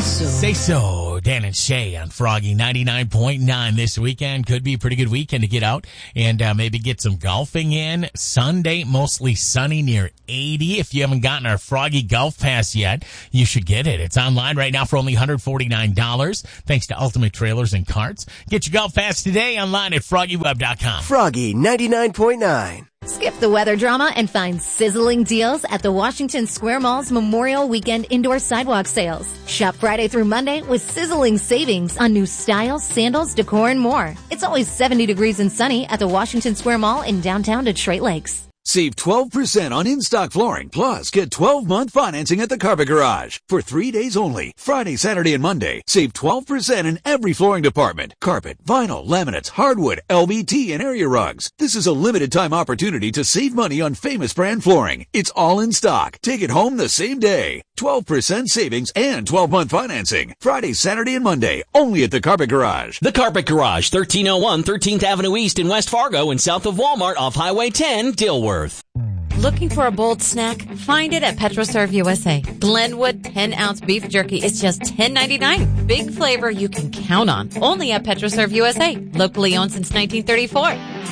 Say so. Dan and Shay on Froggy 99.9 this weekend. Could be a pretty good weekend to get out and maybe get some golfing in. Sunday, mostly sunny, near 80. If you haven't gotten our Froggy Golf Pass yet, you should get it. It's online right now for only $149, thanks to Ultimate Trailers and Carts. Get your golf pass today online at FroggyWeb.com. Froggy 99.9. Skip the weather drama and find sizzling deals at the Washington Square Mall's Memorial Weekend Indoor Sidewalk Sales. Shop Friday through Monday with sizzling savings on new styles, sandals, decor, and more. It's always 70 degrees and sunny at the Washington Square Mall in downtown Detroit Lakes. Save 12% on in-stock flooring, plus get 12-month financing at the Carpet Garage. For 3 days only, Friday, Saturday, and Monday, save 12% in every flooring department. Carpet, vinyl, laminates, hardwood, LVT, and area rugs. This is a limited time opportunity to save money on famous brand flooring. It's all in stock. Take it home the same day. 12% savings and 12-month financing. Friday, Saturday, and Monday, only at the Carpet Garage. The Carpet Garage, 1301 13th Avenue East in West Fargo and south of Walmart off Highway 10, Dilworth. Looking for a bold snack? Find it at PetroServe USA. Glenwood 10-ounce beef jerky is just $10.99. Big flavor you can count on. Only at PetroServe USA. Locally owned since 1934.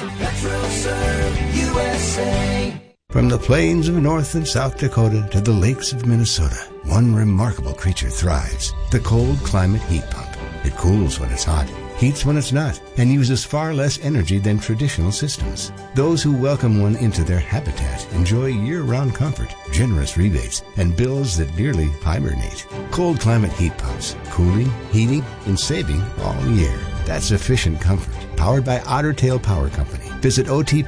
PetroServe USA. From the plains of North and South Dakota to the lakes of Minnesota, one remarkable creature thrives. The cold climate heat pump. It cools when it's hot, heats when it's not, and uses far less energy than traditional systems. Those who welcome one into their habitat enjoy year-round comfort, generous rebates, and bills that nearly hibernate. Cold climate heat pumps. Cooling, heating, and saving all year. That's efficient comfort. Powered by Otter Tail Power Company. Visit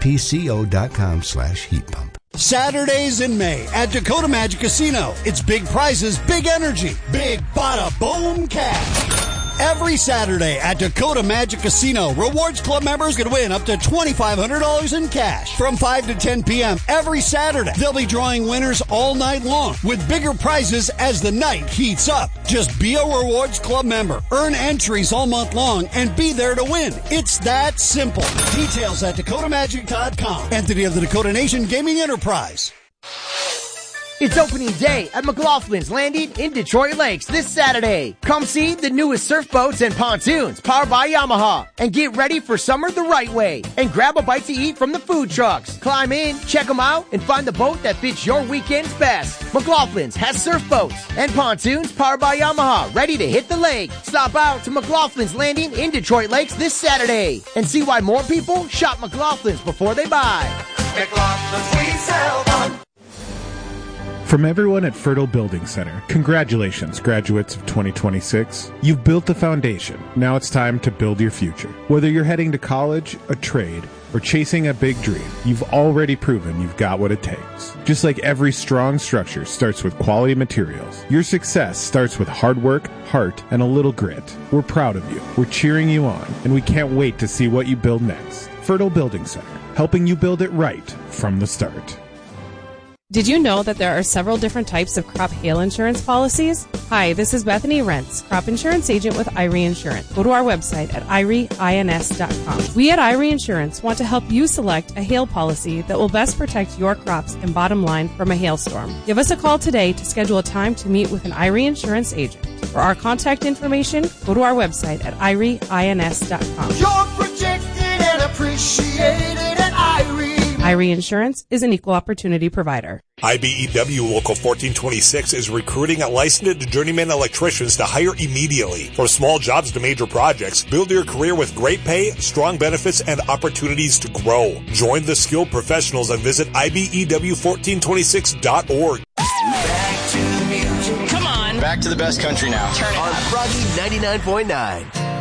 otpco.com/heat pump. Saturdays in May at Dakota Magic Casino. It's big prizes, big energy, big bada boom cash. Every Saturday at Dakota Magic Casino, Rewards Club members can win up to $2,500 in cash from 5 to 10 p.m. every Saturday. They'll be drawing winners all night long with bigger prizes as the night heats up. Just be a Rewards Club member, earn entries all month long, and be there to win. It's that simple. Details at DakotaMagic.com. Entity of the Dakota Nation Gaming Enterprise. It's opening day at McLaughlin's Landing in Detroit Lakes this Saturday. Come see the newest surf boats and pontoons powered by Yamaha and get ready for summer the right way and grab a bite to eat from the food trucks. Climb in, check them out, and find the boat that fits your weekends best. McLaughlin's has surf boats and pontoons powered by Yamaha ready to hit the lake. Stop out to McLaughlin's Landing in Detroit Lakes this Saturday and see why more people shop McLaughlin's before they buy. McLaughlin's, we sell fun. From everyone at Fertile Building Center, congratulations, graduates of 2026. You've built the foundation. Now it's time to build your future. Whether you're heading to college, a trade, or chasing a big dream, you've already proven you've got what it takes. Just like every strong structure starts with quality materials, your success starts with hard work, heart, and a little grit. We're proud of you. We're cheering you on, and we can't wait to see what you build next. Fertile Building Center, helping you build it right from the start. Did you know that there are several different types of crop hail insurance policies? Hi, this is Bethany Rentz, crop insurance agent with Irie Insurance. Go to our website at irieins.com. We at Irie Insurance want to help you select a hail policy that will best protect your crops and bottom line from a hailstorm. Give us a call today to schedule a time to meet with an Irie Insurance agent. For our contact information, go to our website at irieins.com. You're protected and appreciated at Irie. Irie Insurance is an equal opportunity provider. IBEW Local 1426 is recruiting licensed journeyman electricians to hire immediately. From small jobs to major projects, build your career with great pay, strong benefits, and opportunities to grow. Join the skilled professionals and visit IBEW1426.org. Back to the music. Come on. Back to the best country now. Turn it on Froggy 99.9.